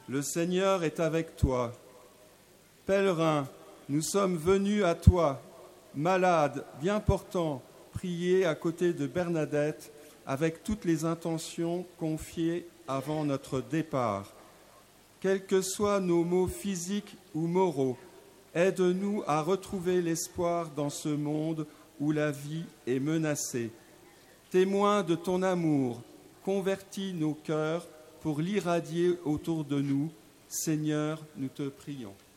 le Seigneur est avec toi. Pèlerin, nous sommes venus à toi, malade, bien portant, prier à côté de Bernadette avec toutes les intentions confiées avant notre départ. Quels que soient nos maux physiques ou moraux, aide-nous à retrouver l'espoir dans ce monde où la vie est menacée. Témoin de ton amour, convertis nos cœurs pour l'irradier autour de nous. Seigneur, nous te prions.